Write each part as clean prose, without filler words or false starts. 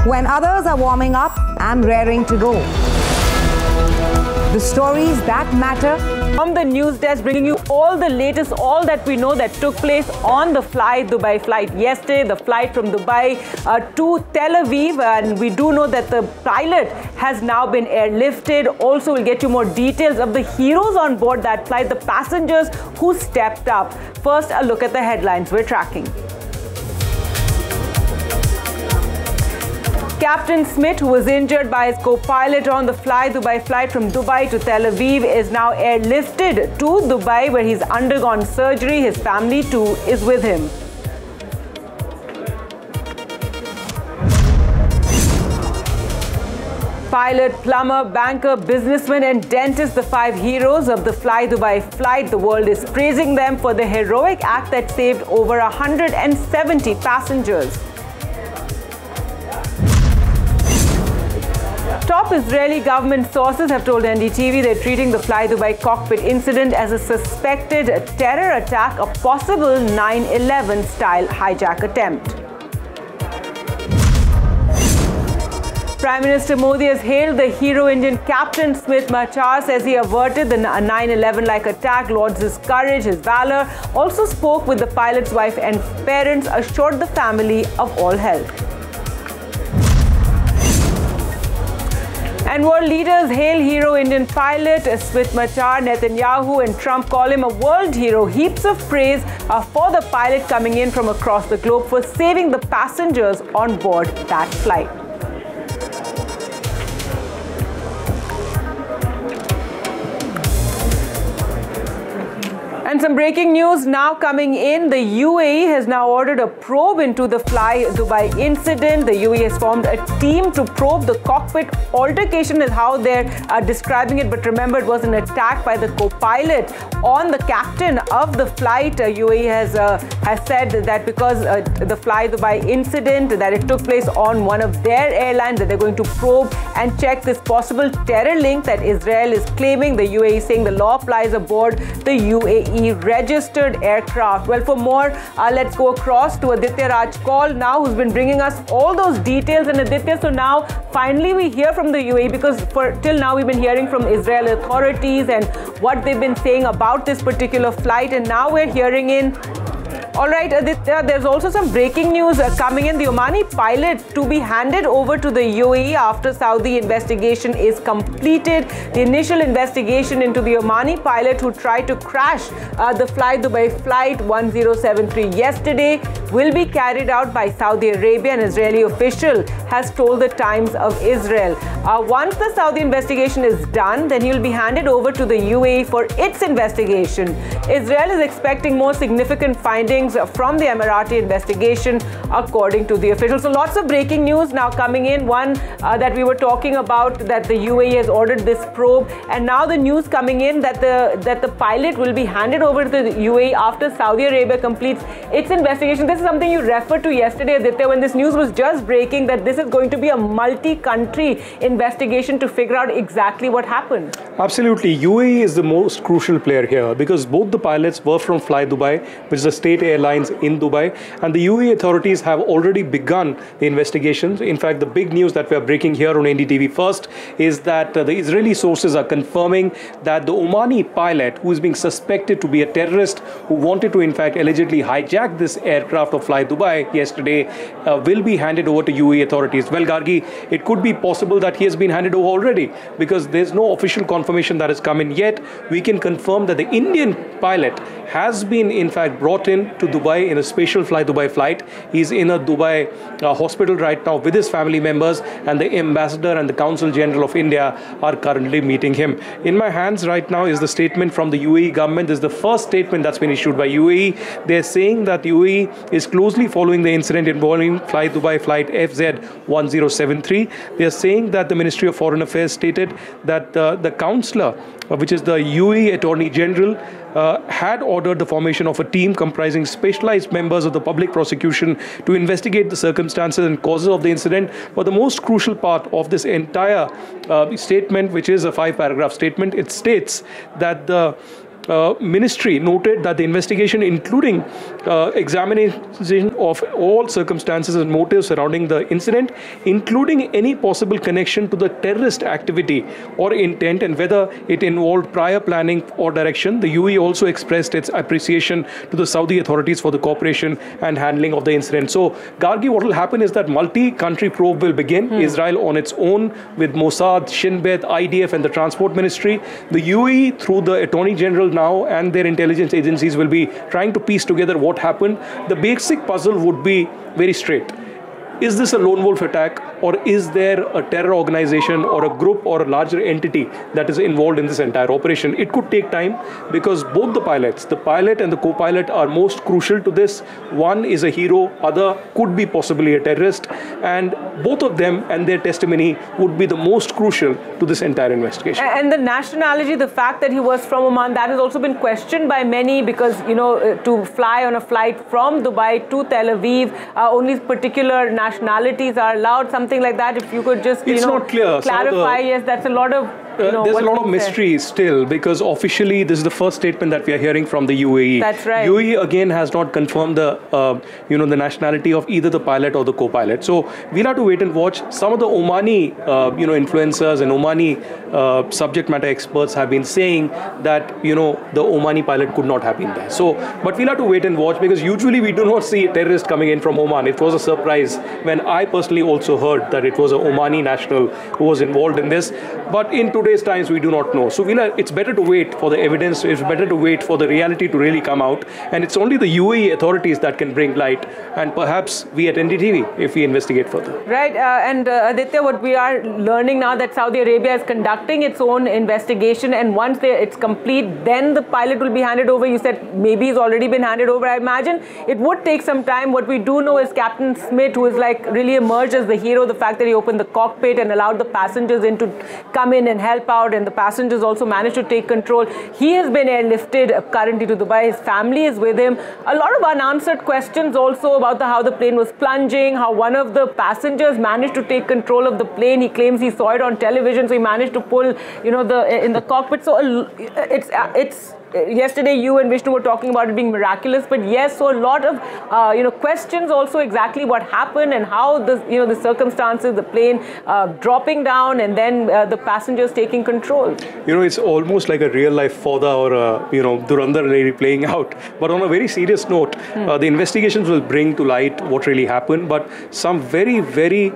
When others are warming up, I'm raring to go. The stories that matter. From the news desk, bringing you all the latest, all that we know that took place on the Fly Dubai flight yesterday, the flight from Dubai to Tel Aviv. And we do know that the pilot has now been airlifted. Also, we'll get you more details of the heroes on board that flight, the passengers who stepped up. First, a look at the headlines we're tracking. Captain Smith, who was injured by his co-pilot on the Fly Dubai flight from Dubai to Tel Aviv, is now airlifted to Dubai, where he's undergone surgery. His family too is with him. Pilot, plumber, banker, businessman and dentist, the 5 heroes of the Fly Dubai flight. The world is praising them for the heroic act that saved over 170 passengers. Top Israeli government sources have told NDTV they're treating the Fly Dubai cockpit incident as a suspected terror attack, a possible 9/11 style hijack attempt. Prime Minister Modi has hailed the hero Indian Captain Smith Machar, says he averted the 9/11-like attack, lauds his courage, his valor, also spoke with the pilot's wife and parents, assured the family of all health. And world leaders hail hero Indian pilot Smith Machar. Netanyahu and Trump call him a world hero. Heaps of praise for the pilot coming in from across the globe for saving the passengers on board that flight. And some breaking news now coming in. The UAE has now ordered a probe into the Fly Dubai incident. The UAE has formed a team to probe the cockpit altercation, is how they're describing it. But remember, it was an attack by the co-pilot on the captain of the flight. UAE has said that because the Fly Dubai incident, that it took place on one of their airlines, that they're going to probe and check this possible terror link that Israel is claiming. The UAE saying the law applies aboard the UAE registered aircraft. Well, for more, let's go across to Aditya Rajkol now, who's been bringing us all those details. And Aditya, so now finally we hear from the UAE, because till now we've been hearing from Israel authorities and what they've been saying about this particular flight, and now we're hearing in. All right, Aditya, there's also some breaking news coming in. The Omani pilot to be handed over to the UAE after Saudi investigation is completed. The initial investigation into the Omani pilot who tried to crash the Fly Dubai flight 1073 yesterday will be carried out by Saudi Arabia. An Israeli official has told the Times of Israel. Once the Saudi investigation is done, then he will be handed over to the UAE for its investigation. Israel is expecting more significant findings from the Emirati investigation, according to the officials. So lots of breaking news now coming in. One that we were talking about, that the UAE has ordered this probe, and now the news coming in that the pilot will be handed over to the UAE after Saudi Arabia completes its investigation. This is something you referred to yesterday, Aditya, when this news was just breaking, that this is going to be a multi-country investigation to figure out exactly what happened. Absolutely. UAE is the most crucial player here, because both the pilots were from Fly Dubai, which is a state airlines in Dubai, and the UAE authorities have already begun the investigations. In fact, the big news that we are breaking here on NDTV First is that the Israeli sources are confirming that the Omani pilot, who is being suspected to be a terrorist who wanted to in fact allegedly hijack this aircraft of Fly Dubai yesterday, will be handed over to UAE authorities. Well, Gargi, it could be possible that he has been handed over already, because there's no official confirmation that has come in yet. We can confirm that the Indian pilot has been in fact brought in to Dubai in a special Fly Dubai flight. He's in a Dubai hospital right now with his family members, and the ambassador and the Consul General of India are currently meeting him. In my hands right now is the statement from the UAE government. This is the first statement that's been issued by UAE. They're saying that UAE is closely following the incident involving Fly Dubai flight FZ1073. They're saying that the Ministry of Foreign Affairs stated that the counselor, which is the UAE Attorney General, had ordered the formation of a team comprising specialized members of the public prosecution to investigate the circumstances and causes of the incident. But the most crucial part of this entire statement, which is a 5-paragraph statement, it states that the ministry noted that the investigation, including examination of all circumstances and motives surrounding the incident, including any possible connection to the terrorist activity or intent and whether it involved prior planning or direction. The UAE also expressed its appreciation to the Saudi authorities for the cooperation and handling of the incident. So, Gargi, what will happen is that multi-country probe will begin. Israel on its own with Mossad, Shin Bet, IDF and the Transport Ministry. The UAE through the Attorney General now and their intelligence agencies will be trying to piece together what happened. The basic puzzle would be very straight. Is this a lone wolf attack, or is there a terror organization or a group or a larger entity that is involved in this entire operation? It could take time because both the pilot and the co-pilot are most crucial to this. One is a hero, other could be possibly a terrorist, and both of them and their testimony would be the most crucial to this entire investigation. And the nationality, the fact that he was from Oman, that has also been questioned by many because, to fly on a flight from Dubai to Tel Aviv, only particular nationalities are allowed, something like that. If you could just, it's not clear. clarify. Yes, that's a lot of there's a lot of mystery still because officially this is the first statement that we are hearing from the UAE. That's right. UAE again has not confirmed the the nationality of either the pilot or the co-pilot. So we'll have to wait and watch. Some of the Omani influencers and Omani subject matter experts have been saying that the Omani pilot could not have been there. So, but we'll have to wait and watch because usually we do not see a terrorist coming in from Oman. It was a surprise when I personally also heard that it was an Omani national who was involved in this. But in today's times, we do not know. So it's better to wait for the evidence. It's better to wait for the reality to really come out. And it's only the UAE authorities that can bring light. And perhaps we at NDTV, if we investigate further. Right. And Aditya, what we are learning now that Saudi Arabia is conducting its own investigation. And once it's complete, then the pilot will be handed over. You said maybe he's already been handed over. I imagine it would take some time. What we do know is Captain Smith, who is really emerged as the hero, the fact that he opened the cockpit and allowed the passengers in to come in and help out, and the passengers also managed to take control. He has been airlifted currently to Dubai. His family is with him. A lot of unanswered questions also about how the plane was plunging, how one of the passengers managed to take control of the plane. He claims he saw it on television, so he managed to pull, in the cockpit. So it's yesterday you and Vishnu were talking about it being miraculous, but yes, so a lot of questions also exactly what happened and how the circumstances, the plane dropping down and then the passengers taking control. It's almost like a real life Fauda or Durandar lady playing out. But on a very serious note, the investigations will bring to light what really happened, but some very, very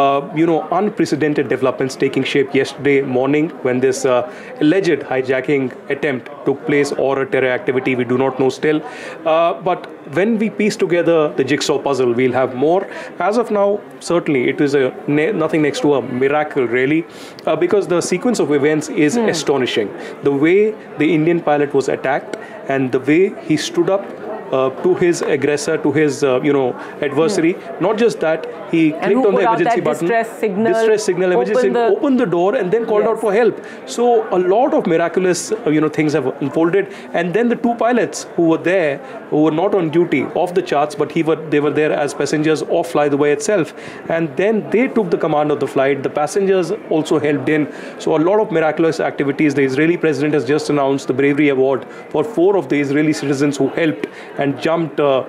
unprecedented developments taking shape yesterday morning when this alleged hijacking attempt took place or a terror activity, we do not know still. But when we piece together the jigsaw puzzle, we'll have more. As of now, certainly it is nothing next to a miracle really, because the sequence of events is astonishing. The way the Indian pilot was attacked and the way he stood up to his aggressor, to his adversary. Not just that, he clicked on the emergency button, distress signal, emergency signal, opened the door and then called out for help. So a lot of miraculous things have unfolded. And then the two pilots who were there, who were not on duty, off the charts, but they were there as passengers of Fly Dubai itself. And then they took the command of the flight. The passengers also helped in. So a lot of miraculous activities. The Israeli president has just announced the Bravery Award for 4 of the Israeli citizens who helped and jumped, to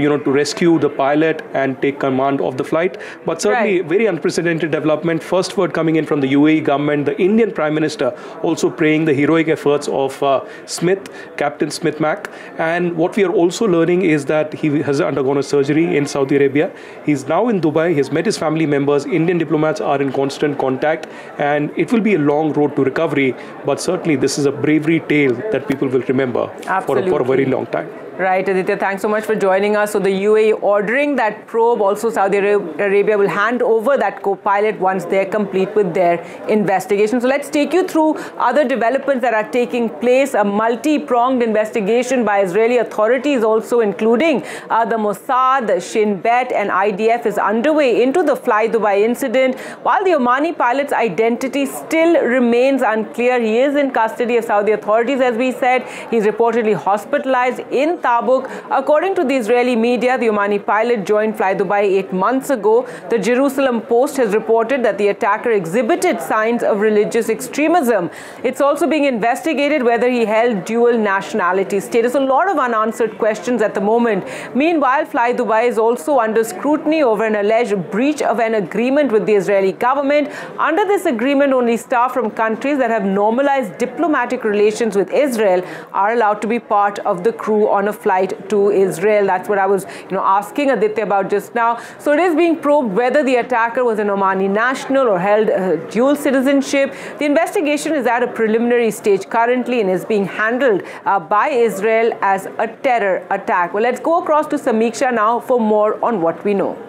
rescue the pilot and take command of the flight. But certainly, very unprecedented development. First word coming in from the UAE government, the Indian Prime Minister also praising the heroic efforts of Smith, Captain Smith Mac. And what we are also learning is that he has undergone a surgery in Saudi Arabia. He's now in Dubai. He's met his family members. Indian diplomats are in constant contact, and it will be a long road to recovery. But certainly, this is a bravery tale that people will remember for a very long time. Right, Aditya, thanks so much for joining us. So the UAE ordering that probe, also Saudi Arabia will hand over that co-pilot once they're complete with their investigation. So let's take you through other developments that are taking place. A multi-pronged investigation by Israeli authorities, also including the Mossad, the Shin Bet and IDF is underway into the Fly Dubai incident. While the Omani pilot's identity still remains unclear, he is in custody of Saudi authorities, as we said. He's reportedly hospitalized in Tabuk. According to the Israeli media, the Omani pilot joined Fly Dubai 8 months ago. The Jerusalem Post has reported that the attacker exhibited signs of religious extremism. It's also being investigated whether he held dual nationality status. A lot of unanswered questions at the moment. Meanwhile, Fly Dubai is also under scrutiny over an alleged breach of an agreement with the Israeli government. Under this agreement, only staff from countries that have normalized diplomatic relations with Israel are allowed to be part of the crew on a flight to Israel. That's what I was asking Aditya about just now. So it is being probed whether the attacker was an Omani national or held dual citizenship. The investigation is at a preliminary stage currently and is being handled by Israel as a terror attack. Well, let's go across to Samiksha now for more on what we know.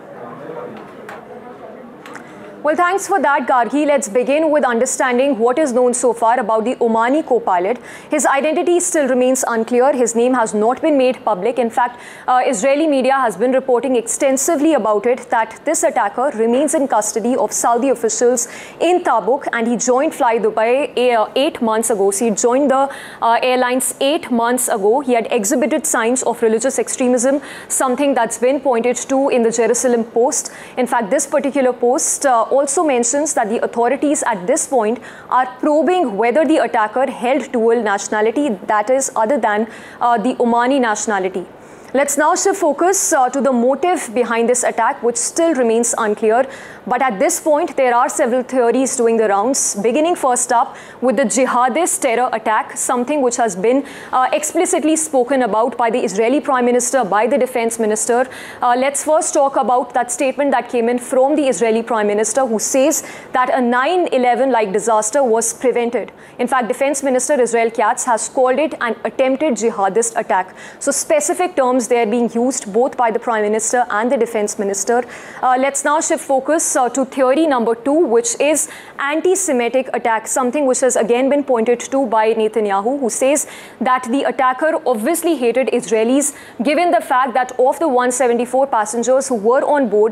Well, thanks for that, Gargi. Let's begin with understanding what is known so far about the Omani co-pilot. His identity still remains unclear. His name has not been made public. In fact, Israeli media has been reporting extensively about it, that this attacker remains in custody of Saudi officials in Tabuk, and he joined Fly Dubai 8 months ago. So he joined the airlines 8 months ago. He had exhibited signs of religious extremism, something that's been pointed to in the Jerusalem Post. In fact, this particular post also mentions that the authorities at this point are probing whether the attacker held dual nationality, that is, other than the Omani nationality. Let's now shift focus to the motive behind this attack, which still remains unclear. But at this point, there are several theories doing the rounds, beginning first up with the jihadist terror attack, something which has been explicitly spoken about by the Israeli Prime Minister, by the Defense Minister. Let's first talk about that statement that came in from the Israeli Prime Minister, who says that a 9/11-like disaster was prevented. In fact, Defense Minister Israel Katz has called it an attempted jihadist attack. So specific terms they are being used both by the Prime Minister and the Defense Minister. Let's now shift focus to theory number 2, which is anti-Semitic attack, something which has again been pointed to by Netanyahu, who says that the attacker obviously hated Israelis, given the fact that of the 174 passengers who were on board,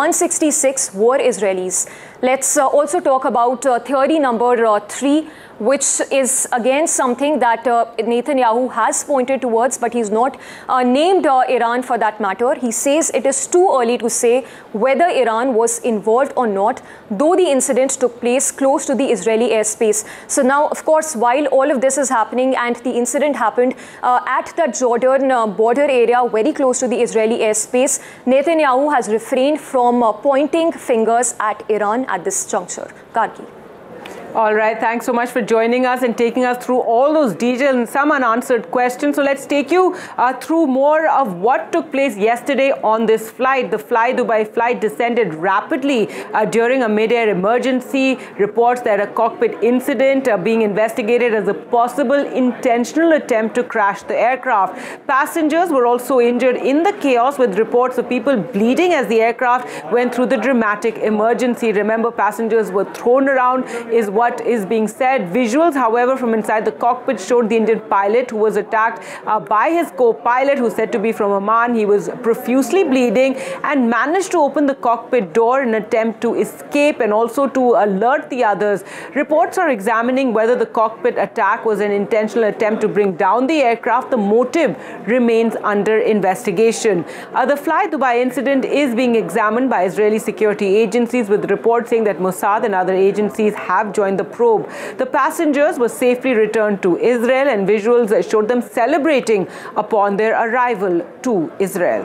166 were Israelis. Let's also talk about theory number 3, which is again something that Netanyahu has pointed towards, but he's not named Iran for that matter. He says it is too early to say whether Iran was involved or not, though the incident took place close to the Israeli airspace. So now, of course, while all of this is happening and the incident happened at the Jordan border area very close to the Israeli airspace, Netanyahu has refrained from pointing fingers at Iran at this juncture. Gargi. All right, thanks so much for joining us and taking us through all those details and some unanswered questions. So let's take you through more of what took place yesterday on this flight. The Fly Dubai flight descended rapidly during a mid-air emergency. Reports that a cockpit incident being investigated as a possible intentional attempt to crash the aircraft. Passengers were also injured in the chaos, with reports of people bleeding as the aircraft went through the dramatic emergency. Remember, passengers were thrown around is what is being said. Visuals, however, from inside the cockpit showed the Indian pilot who was attacked by his co-pilot, who's said to be from Oman. He was profusely bleeding and managed to open the cockpit door in an attempt to escape and also to alert the others. Reports are examining whether the cockpit attack was an intentional attempt to bring down the aircraft. The motive remains under investigation. The Fly Dubai incident is being examined by Israeli security agencies, with reports saying that Mossad and other agencies have joined the probe. The passengers were safely returned to Israel, and visuals showed them celebrating upon their arrival to Israel.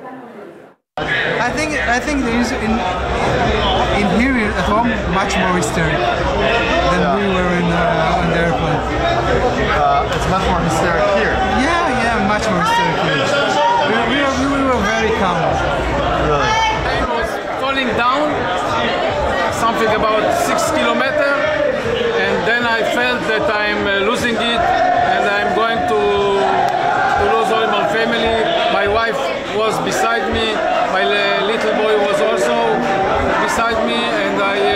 I think there is in here at home much more hysteric than we were in the airplane. It's much more hysteric here. Yeah, much more hysteric here. We were very calm. Really? It was falling down, something about 6 kilometers. And then I felt that I'm losing it, and I'm going to lose all my family. My wife was beside me, my little boy was also beside me, and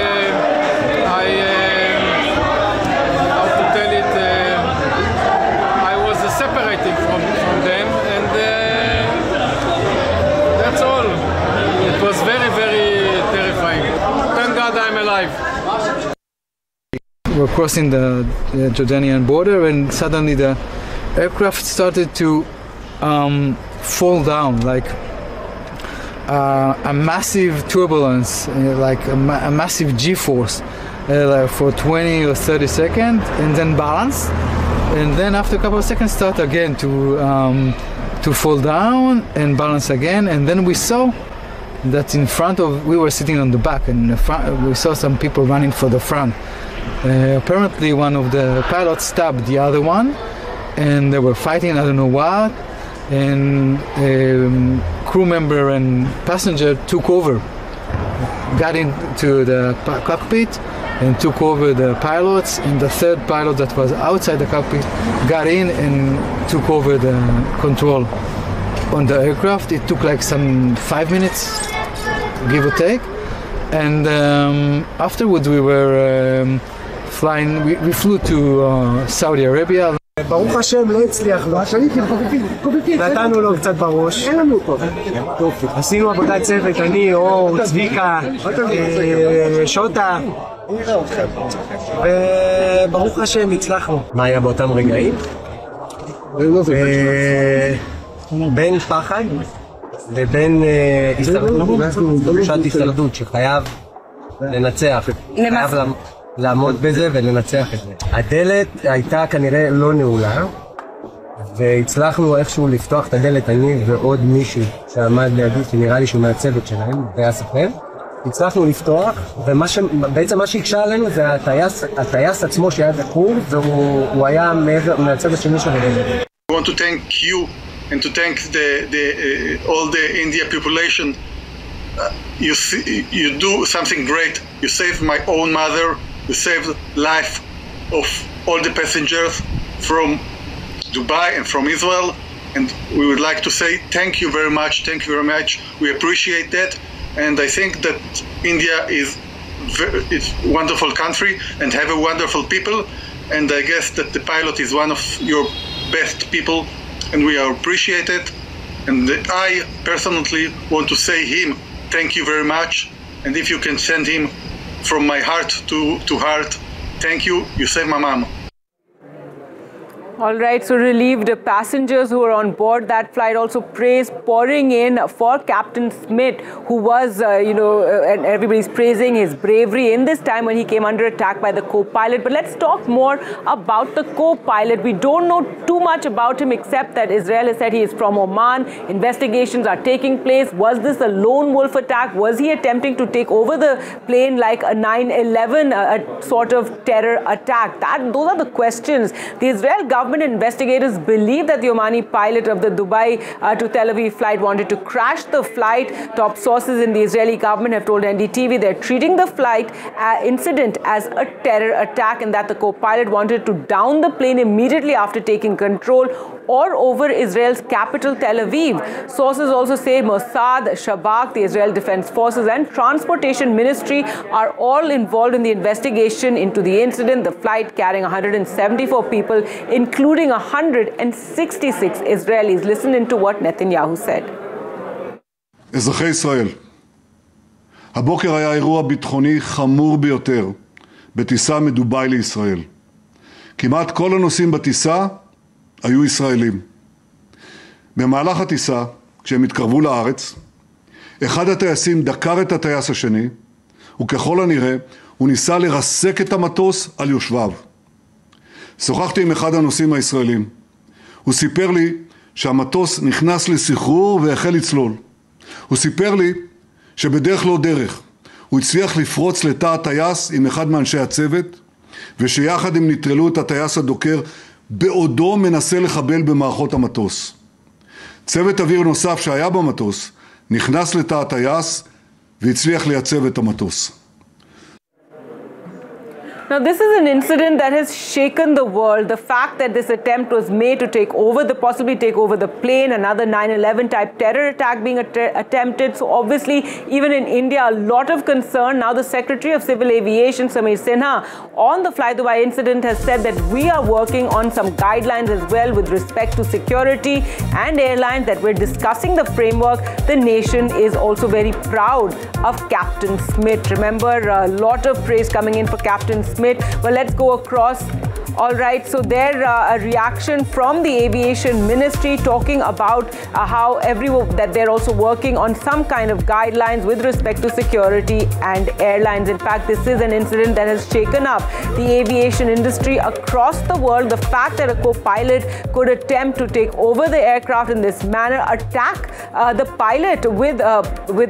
how to tell it, I was separating from them, and that's all. It was very, very terrifying. Thank God I'm alive. We're crossing the Jordanian border, and suddenly the aircraft started to fall down, like a massive turbulence, like a massive G-force like for 20 or 30 seconds, and then balance, and then after a couple of seconds start again to fall down and balance again. And then we saw that in front of, we were sitting on the back, and in the front, we saw some people running for the front. Apparently one of the pilots stabbed the other one, and they were fighting, I don't know what, and crew member and passenger took over, got into the cockpit and took over the pilots, and the third pilot that was outside the cockpit got in and took over the control on the aircraft. It took like some 5 minutes, give or take, and afterwards we were flying, we flew to Saudi Arabia. ברוך השם לא הצליח לו, נתנו לו קצת בראש, עשינו עבודת צוות, אני, אור, צביקה, שוטה, וברוך השם הצלחנו. מה היה באותם רגעים? בין פחד לבין תחושת הישרדות שחייב לנצח, חייב לעמוד בזה ולנצח את זה. הדלת הייתה כנראה לא נעולה, והצלחנו איכשהו לפתוח את הדלת, אני ועוד מישהו שעמד לידי, שנראה לי שהוא מהצוות שלהם, טייס אחר. הצלחנו לפתוח, ובעצם מה שהקשה עלינו זה הטייס עצמו שהיה דקור, והוא היה מהצוות השני של הדלת. I want to thank you and to thank all the India population. You do something great. You saved my own mother. You saved the life of all the passengers from Dubai and from Israel. And we would like to say thank you very much. Thank you very much. We appreciate that. And I think that India is a wonderful country and have a wonderful people. And I guess that the pilot is one of your best people, and we are appreciated. And I personally want to say him thank you very much. And if you can send him from my heart to heart, thank you. You saved my mom. All right, so relieved passengers who were on board that flight, also praise pouring in for Captain Smith, who was, and everybody's praising his bravery in this time when he came under attack by the co-pilot. But let's talk more about the co-pilot. We don't know too much about him except that Israel has said he is from Oman. Investigations are taking place. Was this a lone wolf attack? Was he attempting to take over the plane like a 9/11, a sort of terror attack? Those are the questions. The Israel government investigators believe that the Omani pilot of the Dubai to Tel Aviv flight wanted to crash the flight. Top sources in the Israeli government have told NDTV they're treating the flight incident as a terror attack, and that the co-pilot wanted to down the plane immediately after taking control or over Israel's capital, Tel Aviv. Sources also say Mossad, Shabak, the Israel Defense Forces and Transportation Ministry are all involved in the investigation into the incident. The flight carrying 174 people, including 166 Israelis. Listen into what Netanyahu said. אזרחי ישראל, הבוקר היה אירוע ביטחוני חמור ביותר בטיסה מדובאי לישראל. כמעט כל הנוסעים בטיסה היו ישראלים. במהלך הטיסה, כשהם התקרבו לארץ, אחד הטייסים דקר את הטייס השני, וככל הנראה הוא ניסה לרסק את המטוס על יושביו. שוחחתי עם אחד הנוסעים הישראלים. הוא סיפר לי שהמטוס נכנס לסחרור והחל לצלול. הוא סיפר לי שבדרך לא דרך הוא הצליח לפרוץ לתא הטייס עם אחד מאנשי הצוות, ושיחד הם נטרלו את הטייס הדוקר בעודו מנסה לחבל במערכות המטוס. צוות אוויר נוסף שהיה במטוס נכנס לתא הטייס והצליח לייצב את המטוס. Now, this is an incident that has shaken the world. The fact that this attempt was made to possibly take over the plane, another 9/11 type terror attack being attempted. So obviously, even in India, a lot of concern. Now, the Secretary of Civil Aviation, Sameer Sinha, on the Fly Dubai incident has said that we are working on some guidelines as well with respect to security and airlines, that we're discussing the framework. The nation is also very proud of Captain Smith. Remember, a lot of praise coming in for Captain Smith. Well, let's go across All right, so there a reaction from the Aviation Ministry talking about how that they're also working on some kind of guidelines with respect to security and airlines. In fact, this is an incident that has shaken up the aviation industry across the world. The fact that a co-pilot could attempt to take over the aircraft in this manner, attack the pilot with